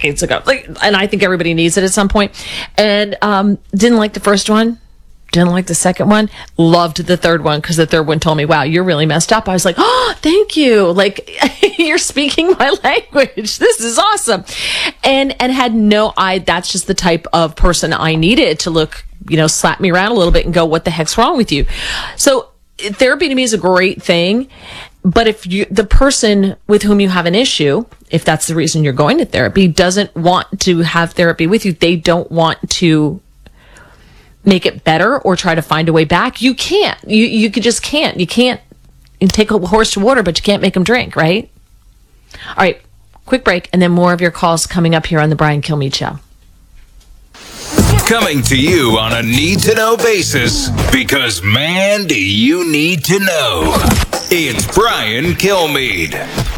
decades ago. And I think everybody needs it at some point. And didn't like the first one. Didn't like the second one. Loved the third one because the third one told me, wow, you're really messed up. I was like, oh, thank you. Like, you're speaking my language. This is awesome. And had that's just the type of person I needed to look, slap me around a little bit and go, what the heck's wrong with you? So therapy to me is a great thing. But if the person with whom you have an issue, if that's the reason you're going to therapy, doesn't want to have therapy with you, they don't want to make it better or try to find a way back, you can't. You just can't. You can't take a horse to water, but you can't make them drink, right? All right, quick break, and then more of your calls coming up here on the Brian Kilmeade Show. Coming to you on a need-to-know basis, because, man, do you need to know. It's Brian Kilmeade.